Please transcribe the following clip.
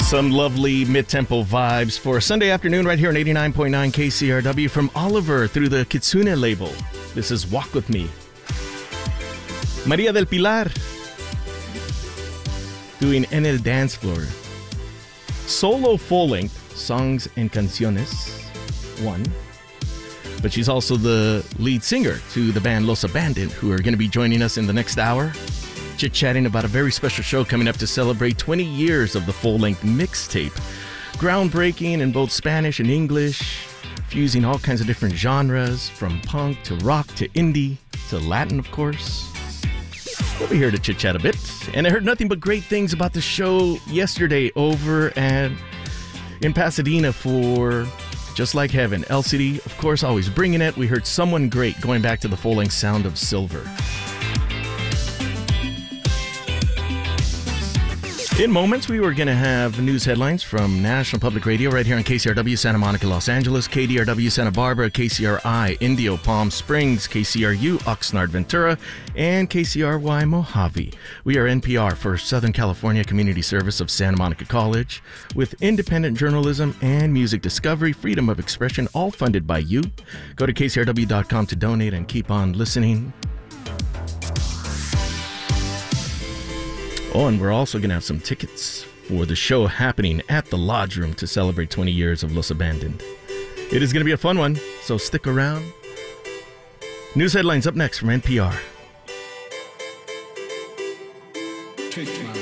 Some lovely mid-tempo vibes for a Sunday afternoon right here on 89.9 KCRW from Oliver through the Kitsune label. This is Walk With Me. Maria del Pilar doing En el Dance Floor. Solo full-length, Songs and Canciones, 1. But she's also the lead singer to the band Los Abandoned, who are going to be joining us in the next hour, chit-chatting about a very special show coming up to celebrate 20 years of the full-length mixtape. Groundbreaking in both Spanish and English, fusing all kinds of different genres, from punk to rock to indie to Latin, of course. We'll be here to chit-chat a bit. And I heard nothing but great things about the show yesterday over in Pasadena for Just Like Heaven. LCD, of course, always bringing it. We heard Someone Great going back to the full-length sound of Silver. In moments, we were going to have news headlines from National Public Radio right here on KCRW Santa Monica, Los Angeles, KDRW Santa Barbara, KCRI Indio, Palm Springs, KCRU Oxnard, Ventura, and KCRY Mojave. We are NPR for Southern California Community Service of Santa Monica College, with independent journalism and music discovery, freedom of expression, all funded by you. Go to KCRW.com to donate and keep on listening. Oh, and we're also going to have some tickets for the show happening at the Lodge Room to celebrate 20 years of Los Abandoned. It is going to be a fun one, so stick around. News headlines up next from NPR. Trick